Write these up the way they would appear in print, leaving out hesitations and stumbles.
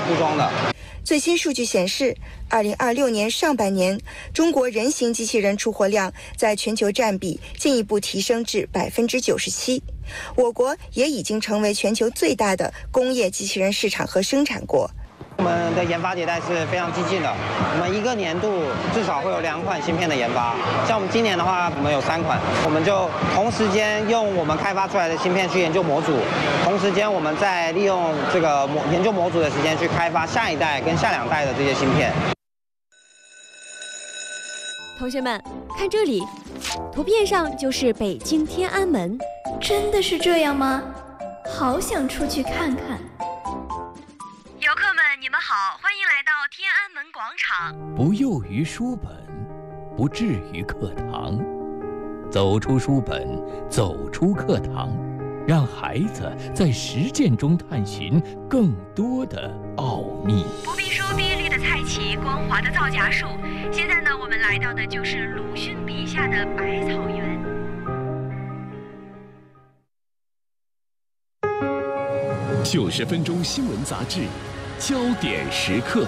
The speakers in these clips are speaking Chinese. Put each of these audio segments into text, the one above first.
铺装的。 最新数据显示，2026年上半年，中国人形机器人出货量在全球占比进一步提升至97%。我国也已经成为全球最大的工业机器人市场和生产国。 我们的研发迭代是非常激进的，我们一个年度至少会有2款芯片的研发。像我们今年的话，我们有3款，我们就同时间用我们开发出来的芯片去研究模组，同时间我们再利用这个研究模组的时间去开发下一代跟下2代的这些芯片。 同学们，看这里，图片上就是北京天安门， 真的是这样吗？好想出去看看。 游客们，你们好，欢迎来到天安门广场。 不囿于书本，不至于课堂。走出书本，走出课堂，让孩子在实践中探寻更多的奥秘。 不必说碧绿的菜畦，光滑的皂荚树。现在呢，我们来到的就是鲁迅笔下的百草园。 90分钟新闻杂志，焦点时刻。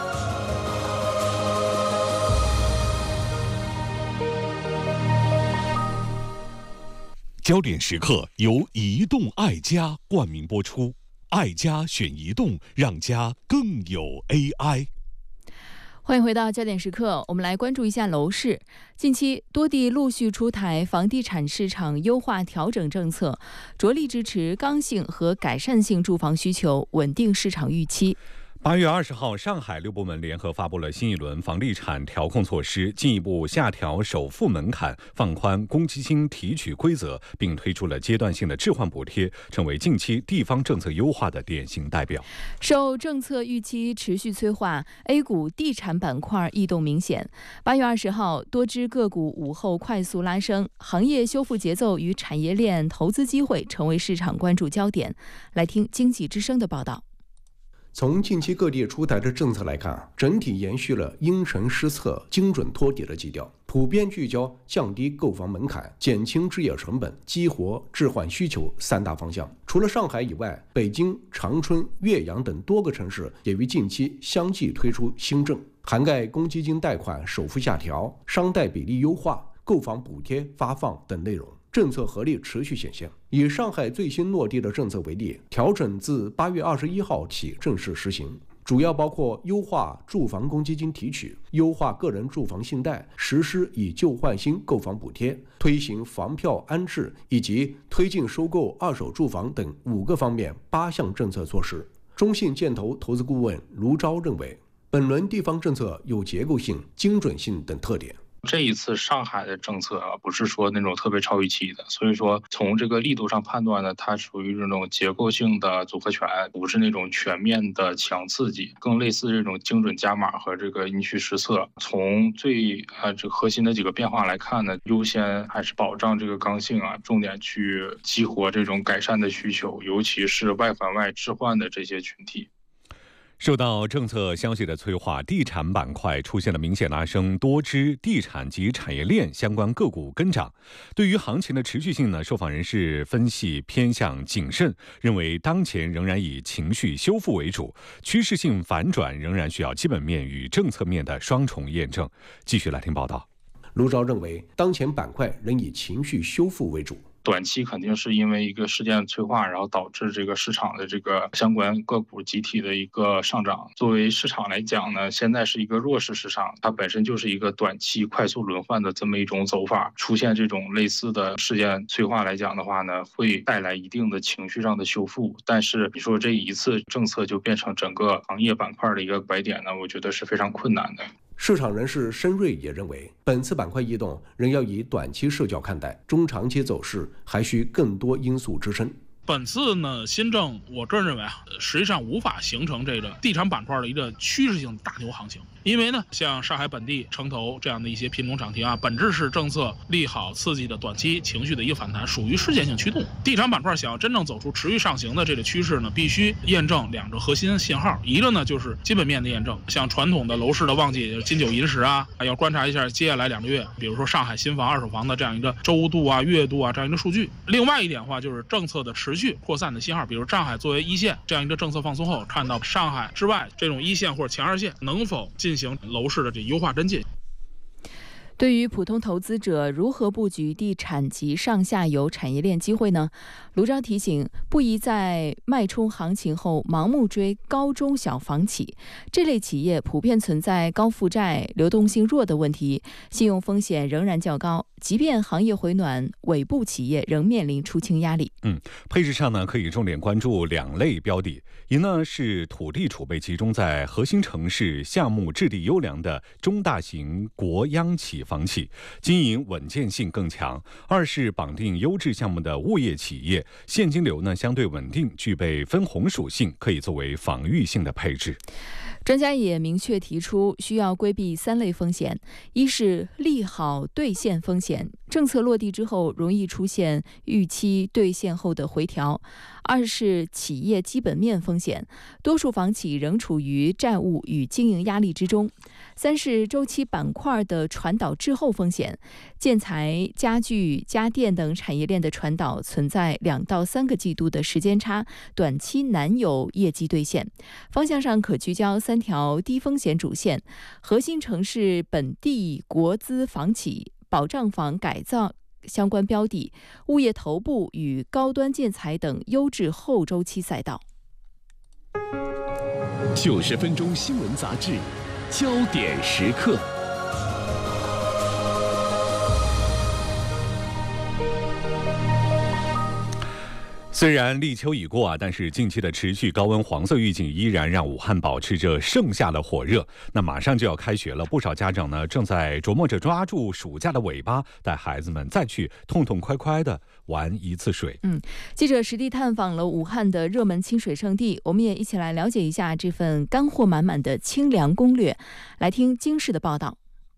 焦点时刻由移动爱家冠名播出，爱家选移动，让家更有 AI。 欢迎回到焦点时刻，我们来关注一下楼市。近期多地陆续出台房地产市场优化调整政策，着力支持刚性和改善性住房需求，稳定市场预期。 8月20号，上海6部门联合发布了新一轮房地产调控措施，进一步下调首付门槛，放宽公积金提取规则，并推出了阶段性的置换补贴，成为近期地方政策优化的典型代表。 受政策预期持续催化 ，A 股地产板块异动明显。8月20号，多只个股午后快速拉升，行业修复节奏与产业链投资机会成为市场关注焦点。来听经济之声的报道。 从近期各地出台的政策来看，整体延续了因城施策、精准托底的基调，普遍聚焦降低购房门槛、减轻置业成本、激活置换需求3大方向。除了上海以外，北京、长春、岳阳等多个城市也于近期相继推出新政，涵盖公积金贷款首付下调、商贷比例优化、购房补贴发放等内容。政策合力持续显现。以上海最新落地的政策为例，调整自8月21号起正式实行，主要包括优化住房公积金提取、优化个人住房信贷、实施以旧换新购房补贴、推行房票安置以及推进收购二手住房等5个方面8项政策措施。中信建投投资顾问卢钊认为，本轮地方政策有结构性、精准性等特点。 这一次上海的政策不是说那种特别超预期的，所以说从这个力度上判断呢，它属于这种结构性的组合拳，不是那种全面的强刺激，更类似这种精准加码和这个因趋施策。从最这个核心的几个变化来看呢，优先还是保障这个刚性重点去激活这种改善的需求，尤其是外环外置换的这些群体。 受到政策消息的催化，地产板块出现了明显拉升，多只地产及产业链相关个股跟涨。对于行情的持续性呢，受访人士分析偏向谨慎，认为当前仍然以情绪修复为主，趋势性反转仍然需要基本面与政策面的双重验证。继续来听报道。 卢钊认为，当前板块仍以情绪修复为主。 短期肯定是因为一个事件催化，然后导致这个市场的这个相关个股集体的一个上涨。作为市场来讲呢，现在是一个弱势市场，它本身就是一个短期快速轮换的这么一种走法。出现这种类似的事件催化来讲的话呢，会带来一定的情绪上的修复。但是你说这一次政策就变成整个行业板块的一个拐点呢，我觉得是非常困难的。 市场人士申瑞也认为，本次板块异动仍要以短期视角看待，中长期走势还需更多因素支撑。 本次呢新政，我个人认为实际上无法形成这个地产板块的一个趋势性大牛行情，因为呢，像上海本地城投这样的一些品种涨停本质是政策利好刺激的短期情绪的一个反弹，属于事件性驱动。地产板块想要真正走出持续上行的这个趋势呢，必须验证2个核心信号，一个呢就是基本面的验证，像传统的楼市的旺季金九银十要观察一下接下来2个月，比如说上海新房、二手房的这样一个周度月度这样一个数据。另外一点的话，就是政策的持续续扩散的信号。比如上海作为一线这样一个政策放松后，看到上海之外这种一线或者前2线能否进行楼市的这优化跟进。 对于普通投资者如何布局地产及上下游产业链机会呢？卢钊提醒，不宜在脉冲行情后盲目追高中小房企，这类企业普遍存在高负债、流动性弱的问题，信用风险仍然较高。即便行业回暖，尾部企业仍面临出清压力。 配置上呢，可以重点关注2类标的，一呢是土地储备集中在核心城市、项目质地优良的中大型国央企房企，经营稳健性更强；二是绑定优质项目的物业企业，现金流呢相对稳定，具备分红属性，可以作为防御性的配置。 专家也明确提出，需要规避3类风险：一是利好兑现风险，政策落地之后容易出现预期兑现后的回调；二是企业基本面风险，多数房企仍处于债务与经营压力之中；三是周期板块的传导滞后风险，建材、家具、家电等产业链的传导存在2到3个季度的时间差，短期难有业绩兑现。方向上可聚焦3条低风险主线：核心城市本地国资房企、保障房改造相关标的、物业头部与高端建材等优质后周期赛道。 90分钟新闻杂志，焦点时刻。 虽然立秋已过但是近期的持续高温黄色预警依然让武汉保持着盛夏的火热。那马上就要开学了，不少家长呢正在琢磨着抓住暑假的尾巴，带孩子们再去痛痛快快的玩一次水。 记者实地探访了武汉的热门清水圣地，我们也一起来了解一下这份干货满满的清凉攻略。来听京视的报道。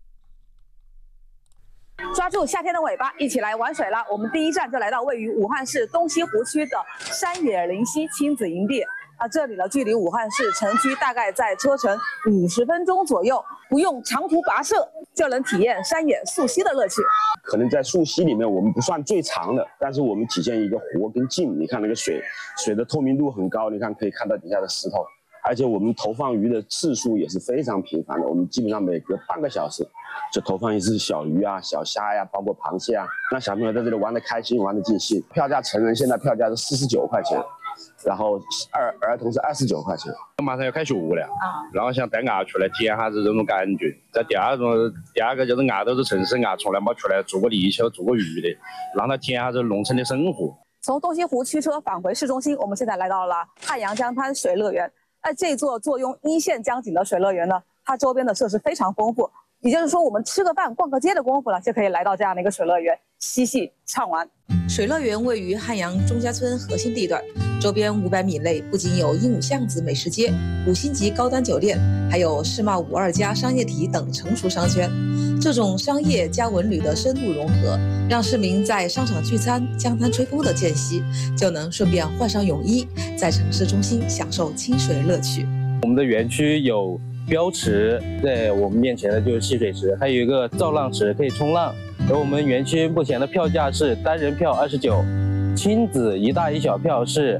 抓住夏天的尾巴，一起来玩水了。我们第一站就来到位于武汉市东西湖区的山野灵溪亲子营地。这里呢，距离武汉市城区大概在车程50分钟左右，不用长途跋涉就能体验山野溯溪的乐趣。 可能在溯溪里面，我们不算最长的，但是我们体现一个活跟静。你看那个水的透明度很高，你看可以看到底下的石头，而且我们投放鱼的次数也是非常频繁的，我们基本上每隔半个小时就投放一只小鱼啊、小虾呀，包括螃蟹啊，让小朋友在这里玩得开心、玩得尽兴。票价成人现在票价是49块钱，然后儿童是29块钱。 马上要开学了然后想带伢出来体验下子这种感觉。第二个就是伢都是城市伢，从来没出来做过泥鳅、做过鱼的，让他体验下子农村的生活。 从东西湖驱车返回市中心，我们现在来到了汉阳江滩水乐园。这座坐拥1线江景的水乐园呢，它周边的设施非常丰富。也就是说，我们吃个饭、逛个街的功夫呢，就可以来到这样的一个水乐园嬉戏畅玩。 水乐园位于汉阳钟家村核心地段，周边500米内不仅有鹦鹉巷子美食街、5星级高端酒店，还有世贸52家商业体等成熟商圈。这种商业加文旅的深度融合，让市民在商场聚餐、江滩吹风的间隙，就能顺便换上泳衣，在城市中心享受清水乐趣。 我们的园区有标池，在我们面前的就是戏水池，还有一个造浪池可以冲浪。而我们园区目前的票价是单人票29，亲子一大一小票是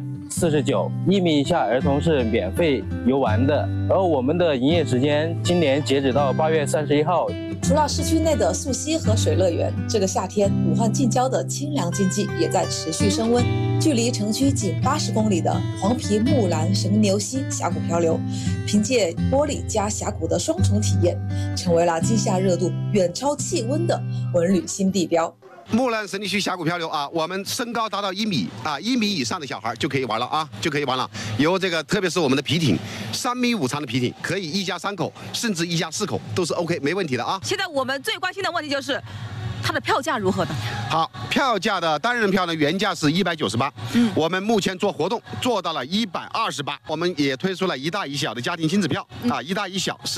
49，1米以下儿童是免费游玩的。而我们的营业时间今年截止到8月31号。 除了市区内的溯溪和水乐园，这个夏天武汉近郊的清凉经济也在持续升温。距离城区仅80公里的黄陂木兰神牛溪峡谷漂流，凭借玻璃加峡谷的双重体验，成为了今夏热度远超气温的文旅新地标。 木兰神牛溪峡谷漂流我们身高达到1米1米以上的小孩就可以玩了就可以玩了。有这个，特别是我们的皮艇，3.5米长的皮艇，可以1家3口，甚至1家4口都是 OK 没问题的现在我们最关心的问题就是它的票价如何呢？ 好，票价的单人票呢，原价是198，我们目前做活动做到了128，我们也推出了1大1小的家庭亲子票1大1小是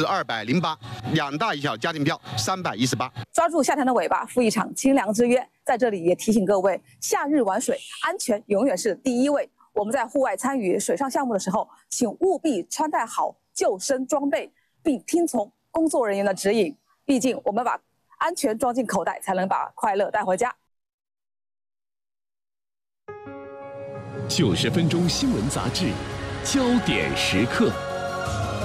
208，2大1小家庭票318。 抓住夏天的尾巴，赴一场清凉之约。在这里也提醒各位，夏日玩水，安全永远是第一位。我们在户外参与水上项目的时候，请务必穿戴好救生装备，并听从工作人员的指引。毕竟我们把安全装进口袋，才能把快乐带回家。 90分钟新闻杂志，焦点时刻。